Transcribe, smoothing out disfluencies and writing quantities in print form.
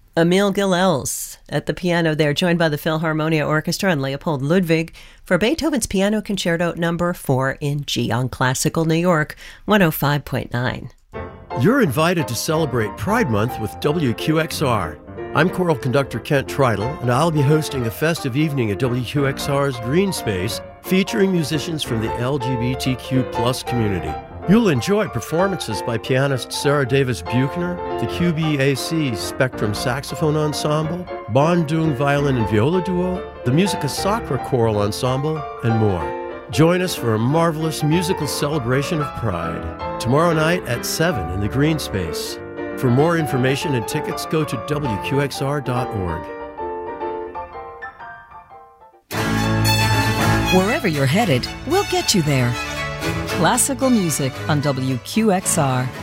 Emil Gilels at the piano there, joined by the Philharmonia Orchestra and Leopold Ludwig for Beethoven's Piano Concerto No. 4 in G on Classical New York 105.9. You're invited to celebrate Pride Month with WQXR. I'm choral conductor Kent Tridle, and I'll be hosting a festive evening at WQXR's Green Space featuring musicians from the LGBTQ+ community. You'll enjoy performances by pianist Sarah Davis Buchner, the QBAC Spectrum Saxophone Ensemble, Bandung Violin and Viola Duo, the Musica Sacra Choral Ensemble, and more. Join us for a marvelous musical celebration of Pride, tomorrow night at 7 in the Green Space. For more information and tickets, go to WQXR.org. Wherever you're headed, we'll get you there. Classical music on WQXR.